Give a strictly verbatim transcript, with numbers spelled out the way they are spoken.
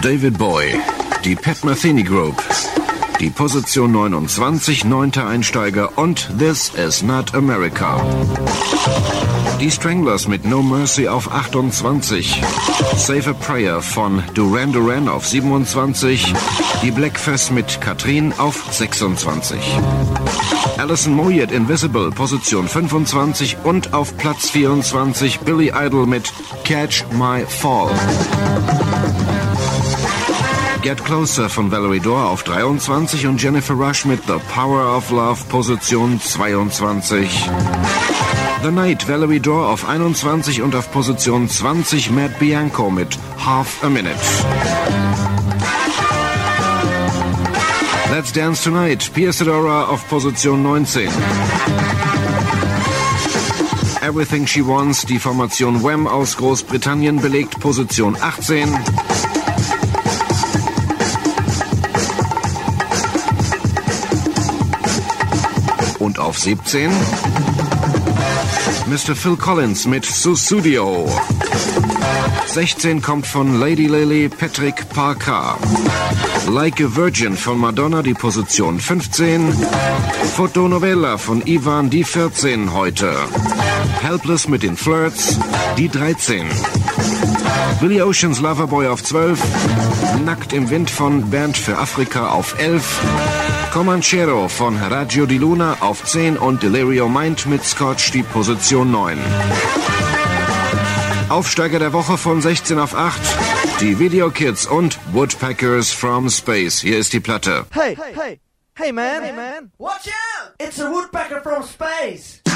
David Bowie, die Pat Metheny Group, die Position neunundzwanzig, neunter Einsteiger und This Is Not America. Die Stranglers mit No Mercy auf achtundzwanzig, Save a Prayer von Duran Duran auf siebenundzwanzig, die Blackfest mit Katrin auf sechsundzwanzig. Alison Moyet Invisible, Position fünfundzwanzig und auf Platz vierundzwanzig Billy Idol mit Catch My Fall. Get Closer von Valerie Dorr auf dreiundzwanzig und Jennifer Rush mit The Power of Love, Position zweiundzwanzig. The Night, Valerie Dorr auf einundzwanzig und auf Position zwanzig Matt Bianco mit Half a Minute. Let's Dance Tonight, Pia Sedora auf Position neunzehn. Everything She Wants, die Formation Wham aus Großbritannien, belegt Position achtzehn. Und auf siebzehn Mister Phil Collins mit Sussudio. sechzehn kommt von Lady Lily Patrick Parker. Like a Virgin von Madonna, die Position fünfzehn. Fotonovella von Ivan, die vierzehn heute. Helpless mit den Flirts, die dreizehn. Billy Oceans Loverboy auf zwölf. Nackt im Wind von Bernd für Afrika auf elf. Comanchero von Radio di Luna auf zehn und Delirio Mind mit Scotch die Position neun. Aufsteiger der Woche von sechzehn auf acht, die Video Kids und Woodpeckers from Space. Hier ist die Platte. Hey, hey, hey man, hey man, watch out! It's a woodpecker from space!